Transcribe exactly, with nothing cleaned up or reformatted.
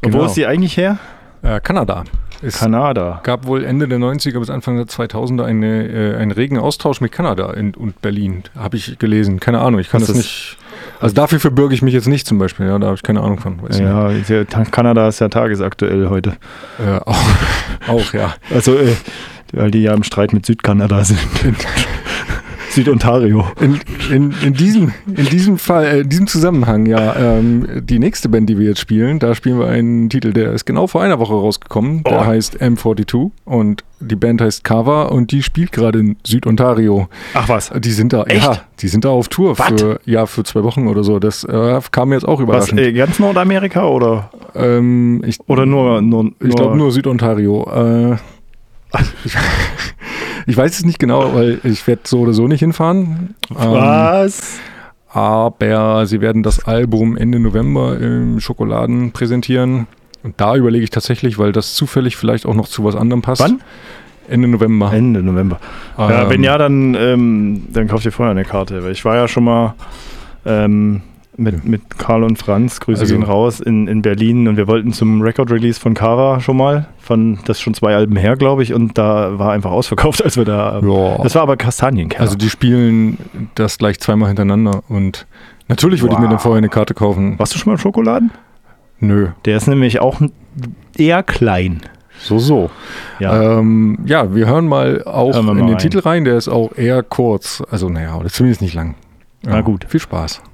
Genau. Wo ist die eigentlich her? Äh, Kanada. Es Kanada. gab wohl Ende der neunziger bis Anfang der zweitausender eine, äh, einen regen Austausch mit Kanada in, und Berlin. Habe ich gelesen. Keine Ahnung, ich kann Was das ist- nicht... Also dafür verbürge ich mich jetzt nicht zum Beispiel. Ja, da habe ich keine Ahnung von. Weiß Ja, ist ja, Kanada ist ja tagesaktuell heute. nicht. Äh, auch, auch, ja. Also, äh, weil die ja im Streit mit Südkanada sind. Südontario. In, in, in, diesem, in diesem Fall, äh, in diesem Zusammenhang, ja, ähm, die nächste Band, die wir jetzt spielen, da spielen wir einen Titel, der ist genau vor einer Woche rausgekommen. Der Oh. heißt M zweiundvierzig und die Band heißt Kava und die spielt gerade in Südontario. Ach was. Die sind da, Echt? ja, die sind da auf Tour Wat? für, ja, für zwei Wochen oder so. Das äh, kam mir jetzt auch Was, überraschend. äh, ganz Nordamerika oder, ähm, ich oder nur, nur, ich glaube nur Südontario. Äh, ich, ich weiß es nicht genau, weil ich werde so oder so nicht hinfahren. Ähm, Was? aber sie werden das Album Ende November im Schokoladen präsentieren. Und da überlege ich tatsächlich, weil das zufällig vielleicht auch noch zu was anderem passt. Wann? Ende November. Ende November. Ja, Ähm, wenn ja, dann, ähm, dann kauft ihr vorher eine Karte. Weil ich war ja schon mal ähm, mit, mit Karl und Franz, Grüße Also- gehen raus, in, in Berlin und wir wollten zum Record-Release von Kara schon mal. Von, das ist schon zwei Alben her, glaube ich, und da war einfach ausverkauft, als wir da. Ja. Das war aber Kastanienkeller. Also die spielen das gleich zweimal hintereinander und natürlich würde ich mir Wow. dann vorher eine Karte kaufen. Warst du schon mal im Schokoladen? Nö, Der ist nämlich auch eher klein. so so. Ja. Ähm, ja, wir hören mal auch Hören wir in mal den rein. Titel rein, der ist auch eher kurz, also naja, oder zumindest nicht lang. Ja, Na gut. Viel Spaß.